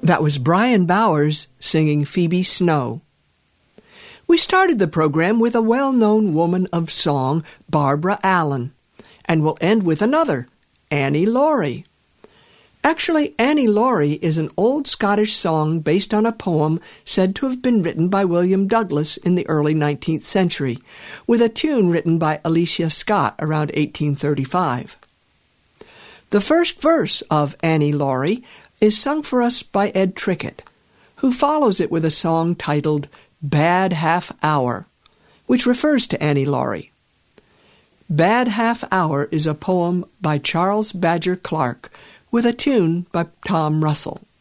That was Brian Bowers singing Phoebe Snow. We started the program with a well-known woman of song, Barbara Allen, and we'll end with another, Annie Laurie. Actually, Annie Laurie is an old Scottish song based on a poem said to have been written by William Douglas in the early 19th century, with a tune written by Alicia Scott around 1835. The first verse of Annie Laurie is sung for us by Ed Trickett, who follows it with a song titled Bad Half Hour, which refers to Annie Laurie. Bad Half Hour is a poem by Charles Badger Clark with a tune by Tom Russell.